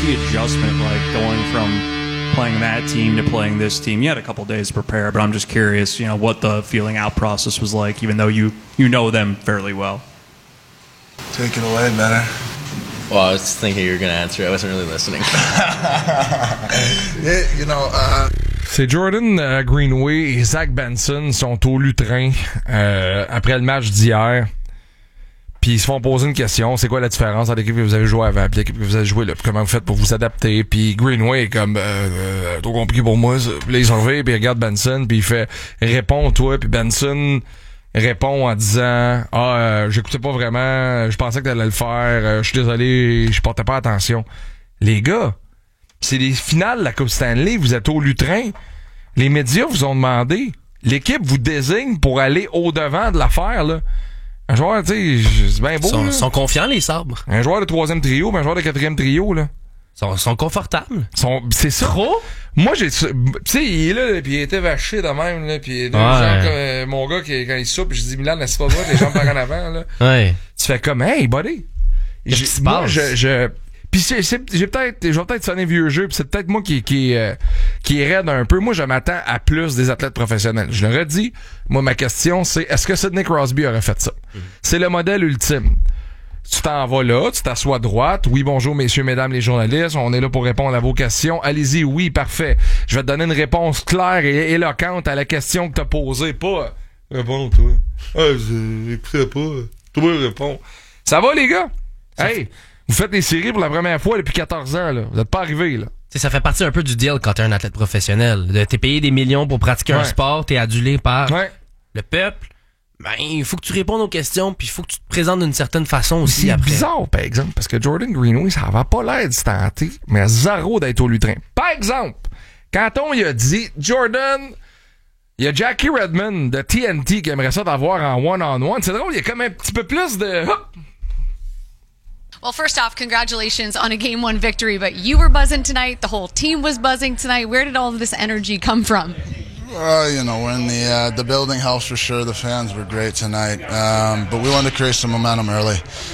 the adjustment like going from playing that team to playing this team? You had a couple days to prepare, but I'm just curious, what the feeling out process was like, even though you know them fairly well. Take it away, better. Well, I was thinking you were going to answer. I wasn't really listening. C'est Jordan Greenway et Zach Benson sont au lutrin après le match d'hier. Puis ils se font poser une question. C'est quoi la différence entre l'équipe que vous avez joué avant et l'équipe que vous avez joué là? Puis comment vous faites pour vous adapter? Puis Greenway est comme trop compliqué pour moi ça. Puis là ils sont arrivés puis il regarde Benson puis il fait réponds toi. Puis Benson répond en disant j'écoutais pas vraiment, je pensais que t'allais le faire, je suis désolé, je portais pas attention. Les gars, c'est les finales de la Coupe Stanley, vous êtes au lutrin, les médias vous ont demandé, l'équipe vous désigne pour aller au-devant de l'affaire là. Un joueur, tu sais, c'est bien beau. Ils sont confiants, les Sabres. Un joueur de 3e trio, un joueur de 4e trio là. Sont confortables. C'est ça. Trop? Moi, tu sais, il est là, puis il était vaché de même, là, puis mon gars, quand il soupe, je dis, Milan, la pas droite, les jambes par en avant, là. Ouais. Tu fais comme, hey, buddy. Qu'est-ce qui se moi, passe? Puis je vais peut-être sonner vieux jeu, puis c'est peut-être moi qui est raide un peu. Moi, je m'attends à plus des athlètes professionnels. Je le redis, moi, ma question, c'est, est-ce que Sidney Crosby aurait fait ça? C'est le modèle ultime. Tu t'en vas là, tu t'assois à droite. Oui, bonjour, messieurs, mesdames, les journalistes. On est là pour répondre à vos questions. Allez-y, oui, parfait. Je vais te donner une réponse claire et éloquente à la question que t'as posée. Pas, réponds, toi. J'écoutais pas. Toi, réponds. Ça va, les gars? Hey, vous faites des séries pour la première fois depuis 14 ans, là. Vous êtes pas arrivés, là. T'sais, ça fait partie un peu du deal quand t'es un athlète professionnel. T'es payé des millions pour pratiquer un sport, t'es adulé par le peuple. Ben, il faut que tu répondes aux questions, puis il faut que tu te présentes d'une certaine façon aussi c'est après. C'est bizarre, par exemple, parce que Jordan Greenway, ça va pas l'air d'y tenter, mais zéro d'être au lutrin. Par exemple, quand on lui a dit, Jordan, il y a Jackie Redmond de TNT qui aimerait ça d'avoir en one-on-one. C'est drôle, il y a comme un petit peu plus de... Well, first off, congratulations on a Game 1 victory, but you were buzzing tonight. The whole team was buzzing tonight. Where did all of this energy come from? We're in the building house for sure. The fans were great tonight, but we wanted to create some momentum early.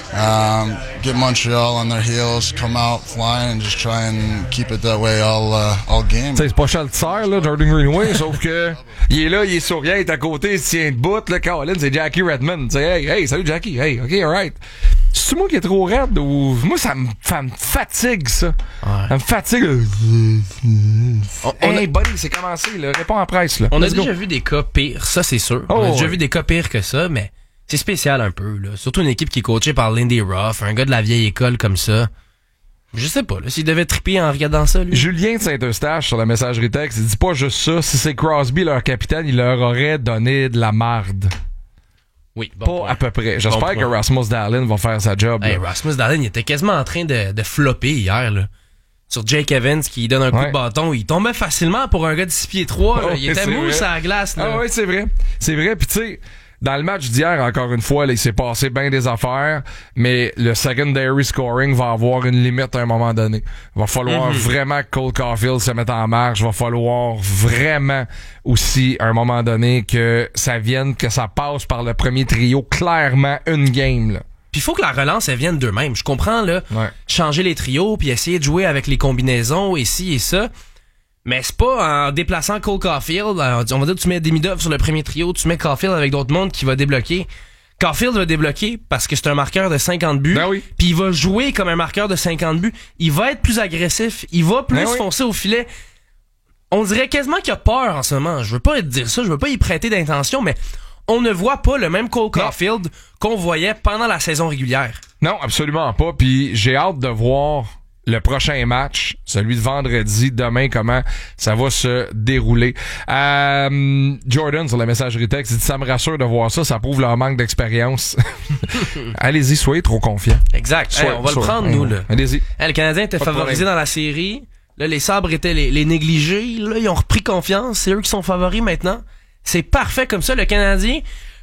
Get Montreal on their heels, come out flying, and just try and keep it that way all game. C'est pas Chaltier, là, Jordan Greenway, sauf que il est là, il est souriant, il est à côté, il se tient debout, là, Colin, c'est Jackie Redmond. Hey, salut Jackie, hey, ok, alright. C'est moi qui est trop raide ou moi ça me fatigue ça. Ouais. Ça me fatigue. Hey buddy, c'est commencé là, réponds en presse là. On a déjà vu des cas pires, ça c'est sûr. On a déjà vu des cas pires que ça, mais c'est spécial un peu là. Surtout une équipe qui est coachée par Lindy Ruff, un gars de la vieille école comme ça. Je sais pas là, s'il devait triper en regardant ça lui. Julien de Saint-Eustache sur la messagerie texte, il dit pas juste ça, si c'est Crosby leur capitaine, il leur aurait donné de la marde. Oui, bon pas à peu près. J'espère que Rasmus Dahlin va faire sa job. Hey, Rasmus Dahlin, il était quasiment en train de flopper hier, là. Sur Jake Evans, qui donne un coup de bâton. Il tombait facilement pour un gars de 6 pieds 3. Là. Il était mou sur la glace. Là. Ah oui, c'est vrai. C'est vrai. Puis tu sais, dans le match d'hier, encore une fois, là, il s'est passé bien des affaires, mais le secondary scoring va avoir une limite à un moment donné. Il va falloir vraiment que Cole Caulfield se mette en marche. Il va falloir vraiment aussi, à un moment donné, que ça vienne, que ça passe par le premier trio. Clairement, une game, là. Puis il faut que la relance, elle vienne d'eux-mêmes. Je comprends, là, changer les trios, puis essayer de jouer avec les combinaisons, et ci et ça. Mais c'est pas en déplaçant Cole Caulfield, on va dire tu mets Demidov sur le premier trio, tu mets Caulfield avec d'autres mondes qui va débloquer. Caulfield va débloquer parce que c'est un marqueur de 50 buts. Ben oui. Puis il va jouer comme un marqueur de 50 buts. Il va être plus agressif, il va plus foncer au filet. On dirait quasiment qu'il a peur en ce moment. Je veux pas dire ça, je veux pas y prêter d'intention, mais on ne voit pas le même Cole Caulfield qu'on voyait pendant la saison régulière. Non, absolument pas. Puis j'ai hâte de voir le prochain match, celui de vendredi, demain, comment ça va se dérouler. Jordan, sur la messagerie texte, il dit « Ça me rassure de voir ça, ça prouve leur manque d'expérience. » Allez-y, soyez trop confiants. Exact. On va le prendre, nous. Là. Allez-y. Le Canadien était favorisé dans la série. Là, les Sabres étaient les négligés. Là, ils ont repris confiance. C'est eux qui sont favoris maintenant. C'est parfait comme ça. Le Canadien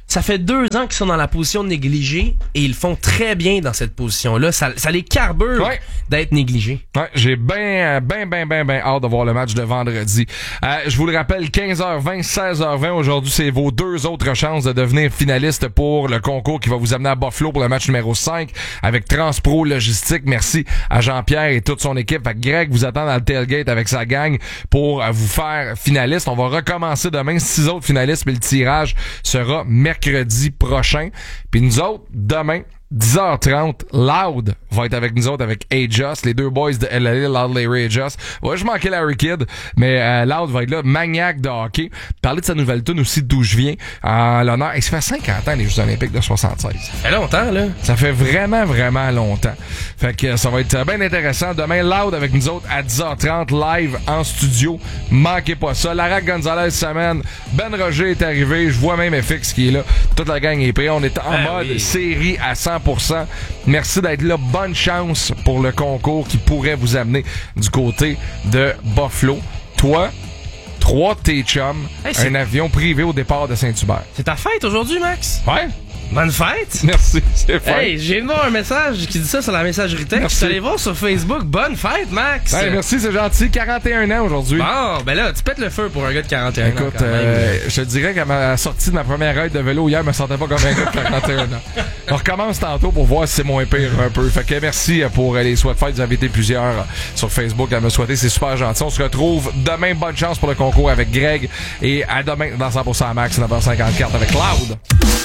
Ça fait 2 ans qu'ils sont dans la position négligée et ils font très bien dans cette position-là. Ça les carbure d'être négligés. Ouais, j'ai ben hâte de voir le match de vendredi. Je vous le rappelle, 15h20, 16h20 aujourd'hui, c'est vos 2 autres chances de devenir finaliste pour le concours qui va vous amener à Buffalo pour le match numéro 5 avec Transpro Logistique. Merci à Jean-Pierre et toute son équipe. Fait que Greg vous attend dans le tailgate avec sa gang pour vous faire finaliste. On va recommencer demain, 6 autres finalistes, mais le tirage sera mercredi prochain. Puis nous autres, demain, 10h30, Loud va être avec nous autres avec A-Just, les 2 boys de LLA, Loud, Larry et A-Just. Ouais, je manquais Larry Kidd, mais Loud va être là, maniaque de hockey. Parler de sa nouvelle tune aussi, d'où je viens, en l'honneur. Et ça fait 50 ans, les Jeux Olympiques de 76. Ça fait longtemps, là. Ça fait vraiment longtemps. Fait que ça va être bien intéressant. Demain, Loud avec nous autres à 10h30, live en studio. Manquez pas ça. Lara Gonzalez s'amène. Ben Roger est arrivé. Je vois même FX qui est là. Toute la gang est prête. On est en mode série à 100%. Merci d'être là. Bonne chance pour le concours qui pourrait vous amener du côté de Buffalo. Toi, 3 de tes chums, un avion privé au départ de Saint-Hubert. C'est ta fête aujourd'hui, Max? Ouais. Bonne fête! Merci, c'est fête. Hey, j'ai vu un message qui dit ça sur la messagerie texte. Je suis allé voir sur Facebook. Bonne fête, Max! Hey, merci, c'est gentil. 41 ans aujourd'hui. Bon, ben là, tu pètes le feu pour un gars de 41 ans. Écoute, je te dirais qu'à ma sortie de ma première ride de vélo hier, je me sentais pas comme un gars de 41 ans. On recommence tantôt pour voir si c'est moins pire un peu. Fait que merci pour les souhaits de fête. Vous avez été plusieurs sur Facebook à me souhaiter. C'est super gentil. On se retrouve demain. Bonne chance pour le concours avec Greg. Et à demain dans 100% Max, 9h54 avec Cloud.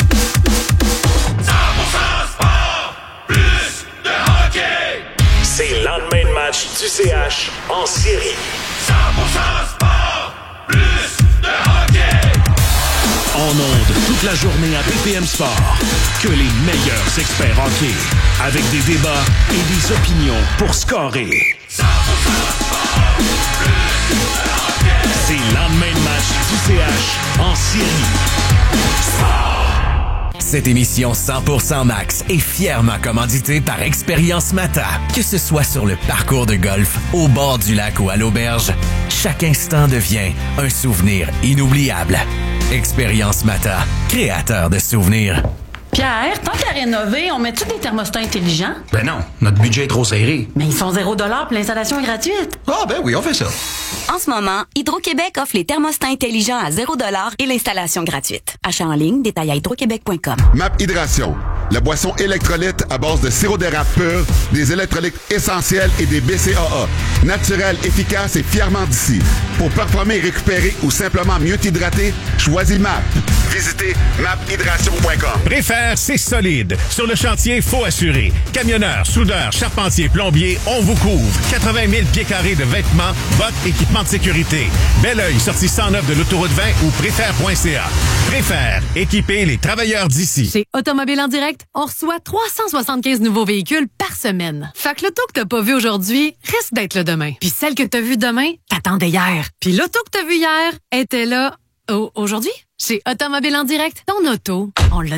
100% sport, plus de hockey. C'est le lendemain de match du CH en série. 100% sport, plus de hockey. En ondes toute la journée à BPM Sport. Que les meilleurs experts hockey. Avec des débats et des opinions pour scorer. 100% sport, plus de hockey. C'est le lendemain de match du CH en série. Sport. Cette émission 100% Max est fièrement commanditée par Expérience Mata. Que ce soit sur le parcours de golf, au bord du lac ou à l'auberge, chaque instant devient un souvenir inoubliable. Expérience Mata, créateur de souvenirs. Pierre, tant qu'à rénover, on met-tu des thermostats intelligents? Ben non, notre budget est trop serré. Mais ils sont 0$ puis l'installation est gratuite. Ah ben oui, on fait ça. En ce moment, Hydro-Québec offre les thermostats intelligents à 0$ et l'installation gratuite. Achat en ligne, détail à hydroquebec.com. MAP Hydration, la boisson électrolyte à base de sirop d'érable pur, des électrolytes essentiels et des BCAA. Naturel, efficace et fièrement d'ici. Pour performer, récupérer ou simplement mieux t'hydrater, choisis MAP. Visitez maphydration.com. Préfère, c'est solide. Sur le chantier, faut assurer. Camionneurs, soudeurs, charpentiers, plombiers, on vous couvre. 80 000 pieds carrés de vêtements, bottes, équipements de sécurité. Belleuil, sortie 109 de l'autoroute 20 ou préfère.ca. Préfère, équiper les travailleurs d'ici. Chez Automobile en direct, on reçoit 375 nouveaux véhicules par semaine. Fait que l'auto que t'as pas vu aujourd'hui risque d'être là demain. Puis celle que t'as vue demain, t'attendais hier. Puis l'auto que t'as vue hier était là aujourd'hui. Chez Automobile en direct, ton auto, on l'a